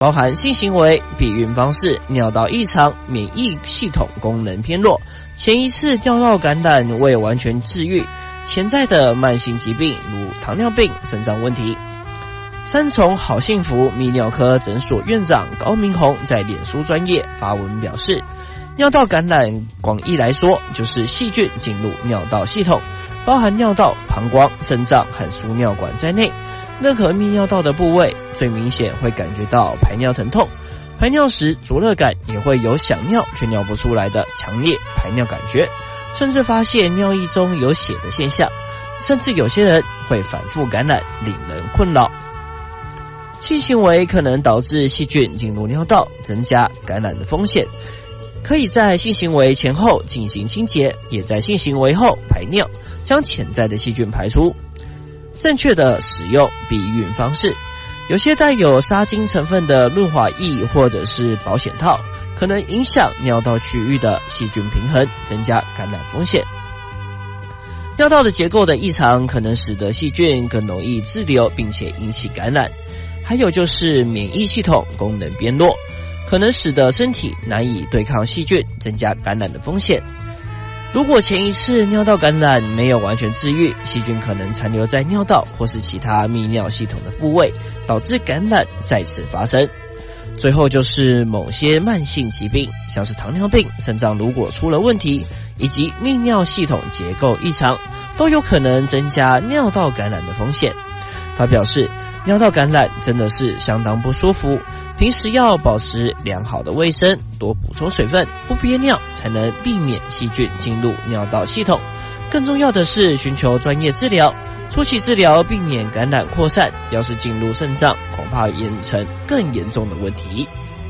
包含性行为、避孕方式、尿道异常、免疫系统功能偏弱、前一次尿道感染未完全治愈、潜在的慢性疾病如糖尿病、肾脏问题。三重好幸福泌尿科诊所院长高明宏在脸书专页发文表示，尿道感染广义来说就是细菌进入尿道系统，包含尿道、膀胱、肾脏和输尿管在内。任何泌尿道的部位最明显会感觉到排尿疼痛，排尿时灼热感，也会有想尿却尿不出来的强烈排尿感觉，甚至发现尿液中有血的现象，甚至有些人会反复感染，令人困扰。性行为可能导致细菌进入尿道，增加感染的风险。可以在性行为前后进行清洁，也在性行为后排尿，将潜在的细菌排出。正确的使用避孕方式，有些带有杀精成分的润滑液或者是保险套，可能影响尿道区域的细菌平衡，增加感染风险。尿道的结构的异常可能使得细菌更容易滞留，并且引起感染。还有就是免疫系统功能变弱，可能使得身体难以对抗细菌，增加感染的风险。如果前一次尿道感染没有完全治愈，细菌可能残留在尿道或是其他泌尿系统的部位，导致感染再次发生。最后就是某些慢性疾病，像是糖尿病、肾脏如果出了问题，以及泌尿系统结构异常，都有可能增加尿道感染的风险。他表示，尿道感染真的是相当不舒服，平时要保持良好的卫生，多补充水分，不憋尿，才能避免细菌进入尿道系统。更重要的是寻求专业治疗，初期治疗避免感染扩散，要是进入肾脏，恐怕演成更严重的问题。